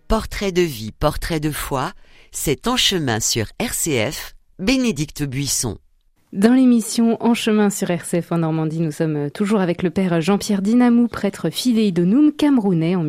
Portrait de vie, portrait de foi, c'est En chemin sur RCF, Bénédicte Buisson. Dans l'émission En chemin sur RCF en Normandie, nous sommes toujours avec le père Jean-Pierre Dinamou, prêtre fidei donum camerounais en